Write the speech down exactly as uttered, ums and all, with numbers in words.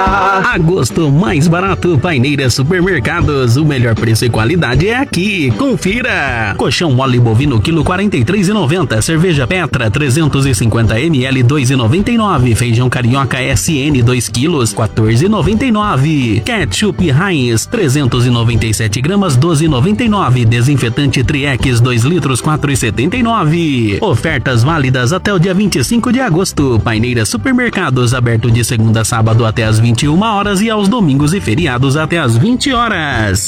Agosto mais barato, Paineira Supermercados. O melhor preço e qualidade é aqui. Confira. Colchão mole bovino quilo quarenta e três reais e noventa centavos. Cerveja Petra trezentos e cinquenta mililitros dois reais e noventa e nove centavos. Feijão carioca S N dois quilos quatorze reais e noventa e nove centavos. Ketchup Heinz trezentos e noventa e sete gramas doze reais e noventa e nove centavos. Desinfetante Triex dois litros quatro reais e setenta e nove centavos. Ofertas válidas até o dia vinte e cinco de agosto. Paineira Supermercados aberto de segunda a sábado até às vinte e uma horas e aos domingos e feriados até às vinte horas.